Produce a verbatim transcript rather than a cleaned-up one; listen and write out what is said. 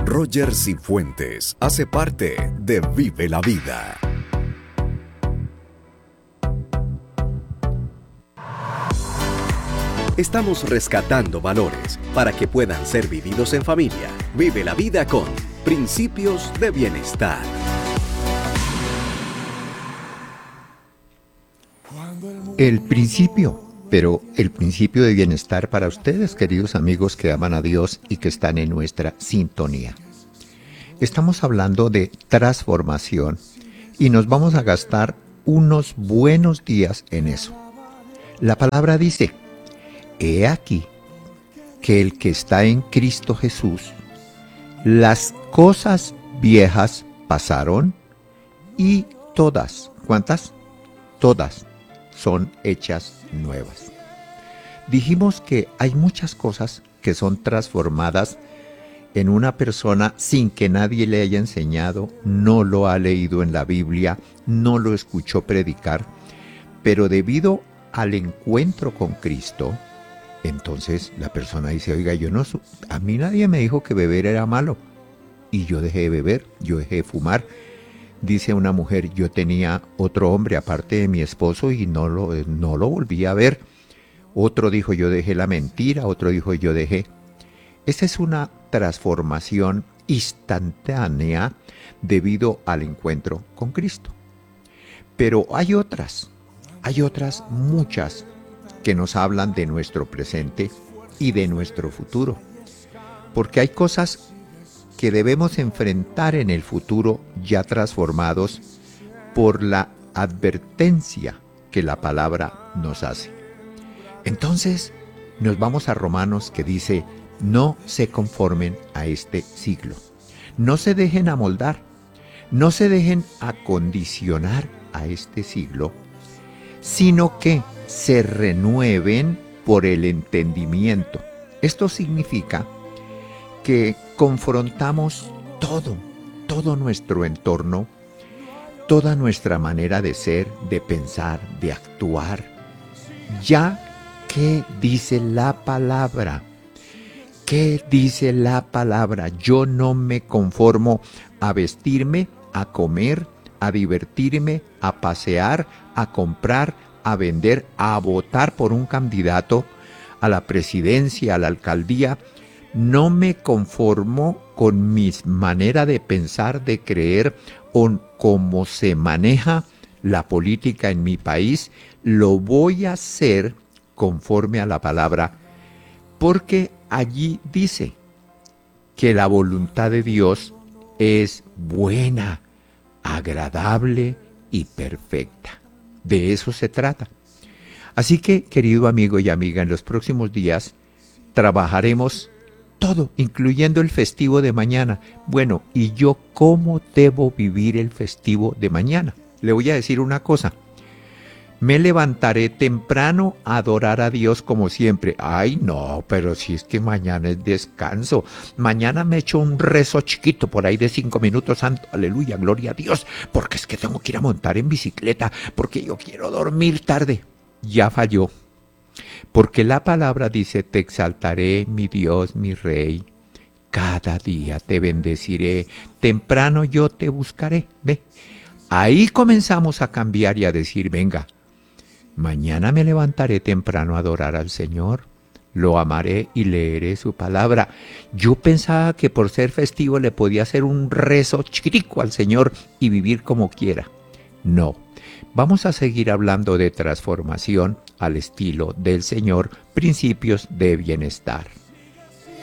Roger Cifuentes hace parte de Vive la Vida. Estamos rescatando valores para que puedan ser vividos en familia. Vive la vida con Principios de Bienestar. El principio, pero el principio de bienestar para ustedes, queridos amigos que aman a Dios y que están en nuestra sintonía. Estamos hablando de transformación y nos vamos a gastar unos buenos días en eso. La palabra dice: he aquí que el que está en Cristo Jesús, las cosas viejas pasaron y todas, ¿cuántas? Todas son hechas nuevas. Dijimos que hay muchas cosas que son transformadas en una persona sin que nadie le haya enseñado, no lo ha leído en la Biblia, no lo escuchó predicar, pero debido al encuentro con Cristo, entonces la persona dice: oiga, yo no, a mí nadie me dijo que beber era malo, y yo dejé de beber, yo dejé de fumar. Dice una mujer: yo tenía otro hombre aparte de mi esposo y no lo, no lo volví a ver. Otro dijo: yo dejé la mentira, otro dijo: yo dejé. Esa es una transformación instantánea debido al encuentro con Cristo. Pero hay otras, hay otras muchas que nos hablan de nuestro presente y de nuestro futuro. Porque hay cosas que debemos enfrentar en el futuro ya transformados por la advertencia que la palabra nos hace. Entonces nos vamos a Romanos, que dice: no se conformen a este siglo, no se dejen amoldar, no se dejen acondicionar a este siglo, sino que se renueven por el entendimiento. Esto significa que confrontamos todo, todo nuestro entorno, toda nuestra manera de ser, de pensar, de actuar. Ya, ¿qué dice la palabra? ¿Qué dice la palabra? Yo no me conformo a vestirme, a comer, a divertirme, a pasear, a comprar, a vender, a votar por un candidato a la presidencia, a la alcaldía. No me conformo con mi manera de pensar, de creer, o cómo se maneja la política en mi país. Lo voy a hacer conforme a la palabra, porque allí dice que la voluntad de Dios es buena, agradable y perfecta. De eso se trata. Así que, querido amigo y amiga, en los próximos días trabajaremos todo, incluyendo el festivo de mañana. Bueno, ¿y yo cómo debo vivir el festivo de mañana? Le voy a decir una cosa. Me levantaré temprano a adorar a Dios como siempre. Ay, no, pero si es que mañana es descanso. Mañana me echo un rezo chiquito por ahí de cinco minutos, santo, aleluya, gloria a Dios, porque es que tengo que ir a montar en bicicleta, porque yo quiero dormir tarde. Ya falló. Porque la palabra dice: te exaltaré, mi Dios, mi Rey. Cada día te bendeciré. Temprano yo te buscaré. Ve. Ahí comenzamos a cambiar y a decir: venga, mañana me levantaré temprano a adorar al Señor. Lo amaré y leeré su palabra. Yo pensaba que por ser festivo le podía hacer un rezo chiquitico al Señor y vivir como quiera. No. Vamos a seguir hablando de transformación al estilo del Señor, principios de bienestar.